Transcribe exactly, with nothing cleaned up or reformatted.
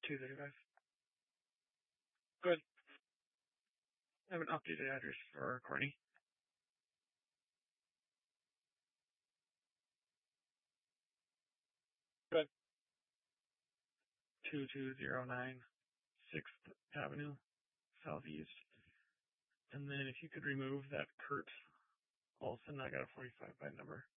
two thirty-five. Good. I have an updated address for Courtney. Good. two two zero nine sixth Avenue, Southeast. And then if you could remove that Kurt Olson, I got a forty-five by number.